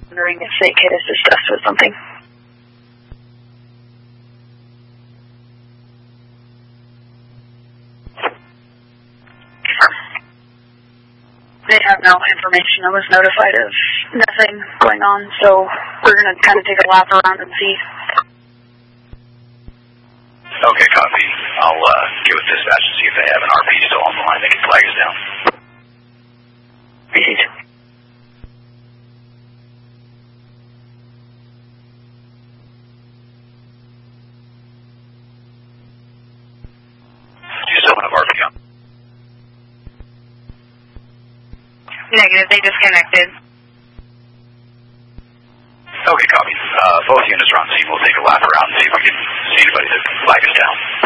wondering if they could assist us with something. They have no information. I was notified of nothing going on, so we're going to kind of take a lap around and see. Okay, copy. I'll get with dispatch and see if they have an RP still on the line. They can flag us down. Received. Do you still have RP on? Negative, they disconnected. Okay, copy. Both units are on scene. We'll take a lap around and see if we can see anybody that can flag us down.